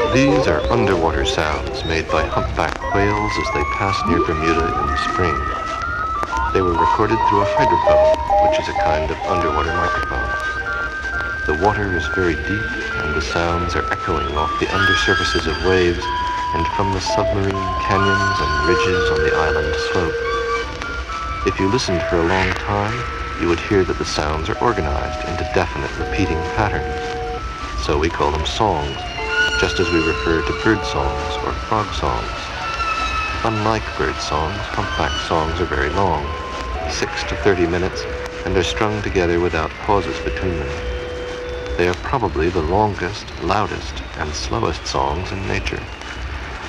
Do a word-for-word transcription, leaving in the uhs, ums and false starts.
These are underwater sounds made by humpback whales as they pass near Bermuda in the spring. They were recorded through a hydrophone, which is a kind of underwater microphone. The water is very deep, and the sounds are echoing off the undersurfaces of waves and from the submarine canyons and ridges on the island slope. If you listened for a long time, you would hear that the sounds are organized into definite repeating patterns. So we call them songs, just as we refer to bird songs or frog songs. Unlike bird songs, humpback songs are very long, six to thirty minutes, and are strung together without pauses between them. They are probably the longest, loudest, and slowest songs in nature.